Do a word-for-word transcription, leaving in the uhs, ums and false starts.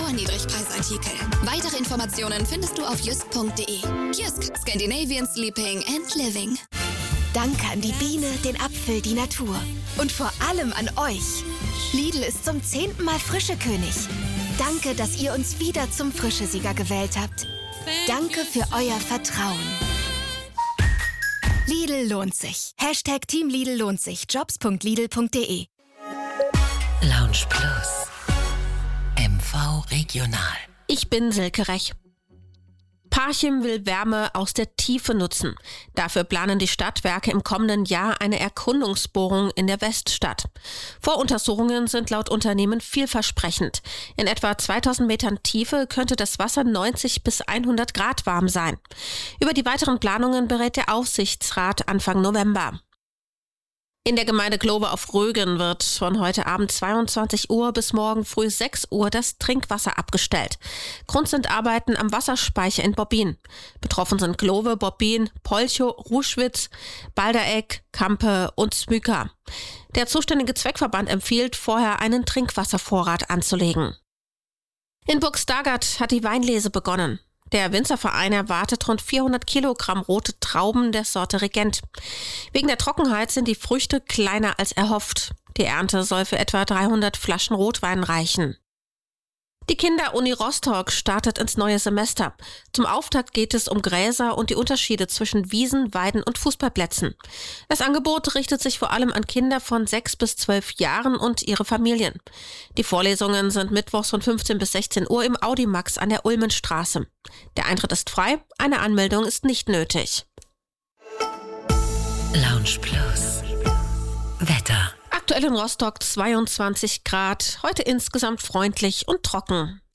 nur Niedrigpreisartikel. Weitere Informationen findest du auf jysk punkt de. Jysk, Scandinavian Sleeping and Living. Danke an die Biene, den Apfel, die Natur. Und vor allem an euch. Lidl ist zum zehnten Mal Frischekönig. Danke, dass ihr uns wieder zum Frischesieger gewählt habt. Danke für euer Vertrauen. Lidl lohnt sich. Hashtag Team Lidl lohnt sich. jobs punkt lidl punkt de. Lounge Plus. M V Regional. Ich bin Silke Rech. Parchim will Wärme aus der Tiefe nutzen. Dafür planen die Stadtwerke im kommenden Jahr eine Erkundungsbohrung in der Weststadt. Voruntersuchungen sind laut Unternehmen vielversprechend. In etwa zweitausend Metern Tiefe könnte das Wasser neunzig bis hundert Grad warm sein. Über die weiteren Planungen berät der Aufsichtsrat Anfang November. In der Gemeinde Glove auf Rügen wird von heute Abend zweiundzwanzig Uhr bis morgen früh sechs Uhr das Trinkwasser abgestellt. Grund sind Arbeiten am Wasserspeicher in Bobbin. Betroffen sind Glove, Bobbin, Polchow, Ruschwitz, Balderegg, Kampe und Smyka. Der zuständige Zweckverband empfiehlt, vorher einen Trinkwasservorrat anzulegen. In Burgstagert hat die Weinlese begonnen. Der Winzerverein erwartet rund vierhundert Kilogramm rote Trauben der Sorte Regent. Wegen der Trockenheit sind die Früchte kleiner als erhofft. Die Ernte soll für etwa dreihundert Flaschen Rotwein reichen. Die Kinderuni Rostock startet ins neue Semester. Zum Auftakt geht es um Gräser und die Unterschiede zwischen Wiesen, Weiden und Fußballplätzen. Das Angebot richtet sich vor allem an Kinder von sechs bis zwölf Jahren und ihre Familien. Die Vorlesungen sind mittwochs von fünfzehn bis sechzehn Uhr im Audimax an der Ulmenstraße. Der Eintritt ist frei, eine Anmeldung ist nicht nötig. Lounge Plus. Wetter. Aktuell in Rostock zweiundzwanzig Grad, heute insgesamt freundlich und trocken.